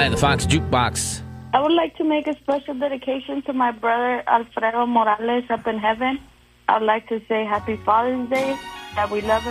in the Fox Jukebox. I would like to make a special dedication to my brother Alfredo Morales up in heaven. I'd like to say Happy Father's Day, that we love him.